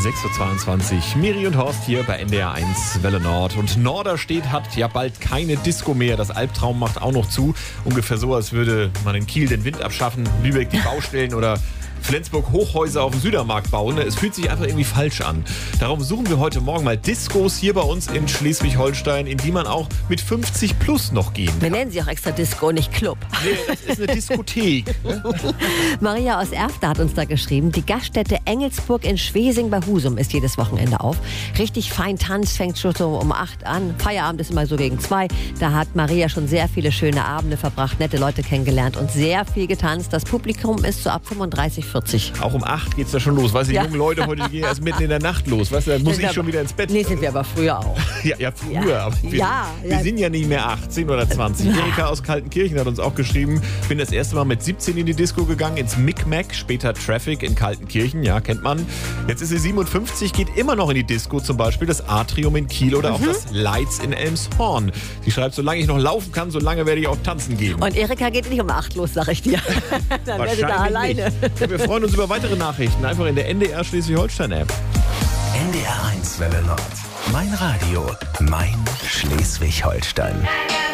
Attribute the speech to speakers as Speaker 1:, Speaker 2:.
Speaker 1: 6.22 Uhr. Miri und Horst hier bei NDR 1 Welle Nord. Und Norderstedt hat ja bald keine Disco mehr. Das Albtraum macht auch noch zu. Ungefähr so, als würde man in Kiel den Wind abschaffen, Lübeck die Baustellen oder Flensburg Hochhäuser auf dem Südermarkt bauen. Es fühlt sich einfach irgendwie falsch an. Darum suchen wir heute Morgen mal Discos hier bei uns in Schleswig-Holstein, in die man auch mit 50 plus noch gehen kann.
Speaker 2: Wir nennen sie auch extra Disco, nicht Club.
Speaker 1: Nee, das ist eine Diskothek.
Speaker 2: Maria aus Erfter hat uns da geschrieben, die Gaststätte Engelsburg in Schwesing bei Husum ist jedes Wochenende auf. Richtig fein Tanz, fängt schon so um 8 an. Feierabend ist immer so gegen 2. Da hat Maria schon sehr viele schöne Abende verbracht, nette Leute kennengelernt und sehr viel getanzt. Das Publikum ist so ab 35, 40.
Speaker 1: Auch um 8 geht's da schon los. Weißt du, die jungen Leute heute gehen erst mitten in der Nacht los. Weißt du, dann muss ich schon wieder ins Bett.
Speaker 2: Nee, sind wir aber früher auch.
Speaker 1: Ja, früher. Aber wir sind ja nicht mehr 18 oder 20.
Speaker 2: Ja.
Speaker 1: Erika aus Kaltenkirchen hat uns auch geschrieben, bin das erste Mal mit 17 in die Disco gegangen, ins Micmac, später Traffic in Kaltenkirchen. Ja, kennt man. Jetzt ist sie 57, geht immer noch in die Disco, zum Beispiel das Atrium in Kiel oder auch das Lights in Elmshorn. Sie schreibt, solange ich noch laufen kann, solange werde ich auch tanzen gehen.
Speaker 2: Und Erika geht nicht um 8 los, sag ich dir. Dann wäre sie da alleine.
Speaker 1: Ja, wir freuen uns über weitere Nachrichten. Einfach in der NDR Schleswig-Holstein-App.
Speaker 3: NDR 1 Welle Nord. Mein Radio, mein Schleswig-Holstein.